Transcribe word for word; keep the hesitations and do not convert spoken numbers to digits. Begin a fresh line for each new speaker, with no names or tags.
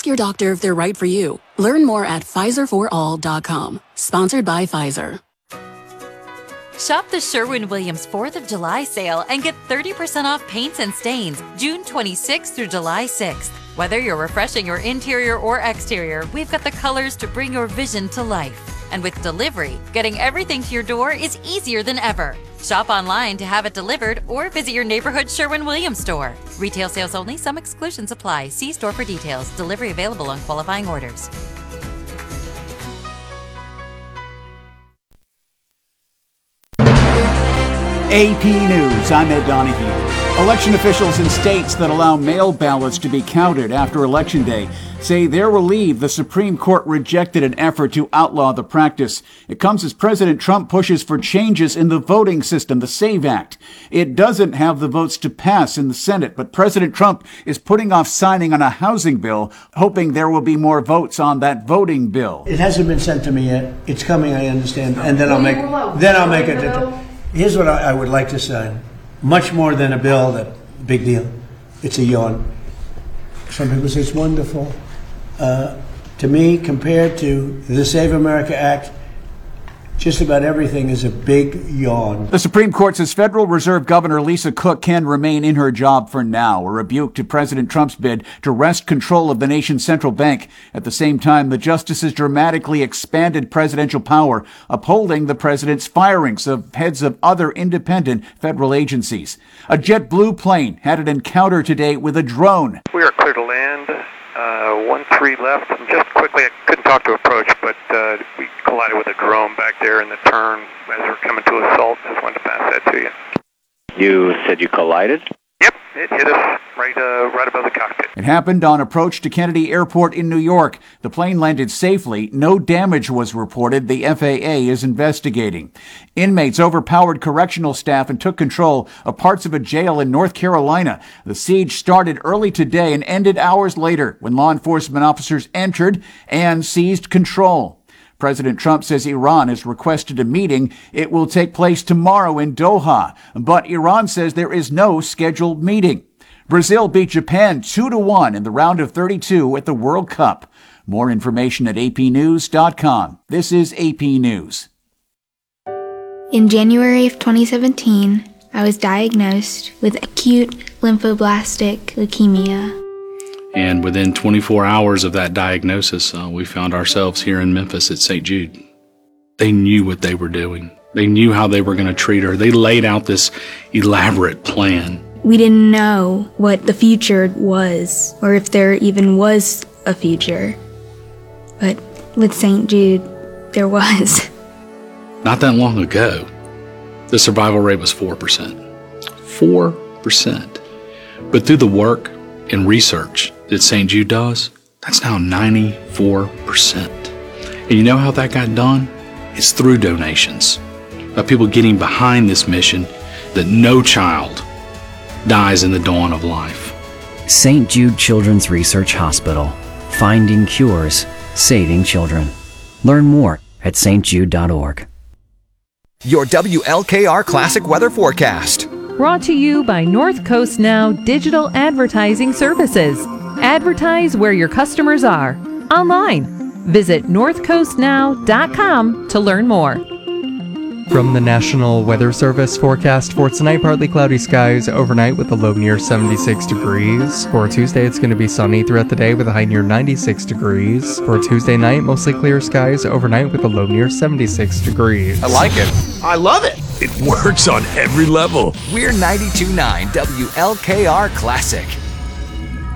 Ask your doctor if they're right for you. Learn more at Pfizer for all dot com. Sponsored by Pfizer.
Shop the Sherwin-Williams fourth of July sale and get thirty percent off paints and stains June twenty-sixth through July sixth. Whether you're refreshing your interior or exterior, we've got the colors to bring your vision to life. And with delivery, getting everything to your door is easier than ever. Shop online to have it delivered or visit your neighborhood Sherwin-Williams store. Retail sales only. Some exclusions apply. See store for details. Delivery available on qualifying orders.
A P News, I'm Ed Donahue. Election officials in states that allow mail ballots to be counted after Election Day say they're relieved the Supreme Court rejected an effort to outlaw the practice. It comes as President Trump pushes for changes in the voting system, the SAVE Act. It doesn't have the votes to pass in the Senate, but President Trump is putting off signing on a housing bill, hoping there will be more votes on that voting bill.
It hasn't been sent to me yet. It's coming, I understand, and then I'll make then I'll make it. Here's what I, I would like to sign. Much more than a bill, that big deal. It's a yawn. Some people say it's wonderful. Uh, to me, compared to the Save America Act, just about everything is a big yawn.
The Supreme Court says Federal Reserve Governor Lisa Cook can remain in her job for now, a rebuke to President Trump's bid to wrest control of the nation's central bank. At the same time, the justices dramatically expanded presidential power, upholding the president's firings of heads of other independent federal agencies. A JetBlue plane had an encounter today with a drone.
We are clear to land. Uh, one three left. And just quickly, I couldn't talk to approach, but uh, we collided with a drone back there in the turn as we were coming to assault. Just wanted to pass that to you.
You said you collided?
Yep, it hit us right, uh, right above the cockpit.
It happened on approach to Kennedy Airport in New York. The plane landed safely. No damage was reported. The F A A is investigating. Inmates overpowered correctional staff and took control of parts of a jail in North Carolina. The siege started early today and ended hours later when law enforcement officers entered and seized control. President Trump says Iran has requested a meeting. It will take place tomorrow in Doha, but Iran says there is no scheduled meeting. Brazil beat Japan two to one in the round of thirty-two at the World Cup. More information at A P news dot com. This is A P News.
In January of twenty seventeen, I was diagnosed with acute lymphoblastic leukemia.
And within twenty-four hours of that diagnosis, uh, we found ourselves here in Memphis at Saint Jude. They knew what they were doing. They knew how they were going to treat her. They laid out this elaborate plan.
We didn't know what the future was, or if there even was a future. But with Saint Jude, there was.
Not that long ago, the survival rate was four percent. four percent. But through the work and research that Saint Jude does, that's now ninety-four percent. And you know how that got done? It's through donations, by people getting behind this mission that no child dies in the dawn of life.
Saint Jude Children's Research Hospital. Finding cures, saving children. Learn more at s t jude dot org.
Your W L K R Classic Weather Forecast.
Brought to you by North Coast Now Digital Advertising Services. Advertise where your customers are. Online. Visit north coast now dot com to learn more.
From the National Weather Service forecast for tonight, partly cloudy skies overnight with a low near seventy-six degrees. For Tuesday, it's going to be sunny throughout the day with a high near ninety-six degrees. For Tuesday night, mostly clear skies overnight with a low near seventy-six degrees.
I like it. I love it.
It works on every level.
We're ninety-two point nine W L K R Classic.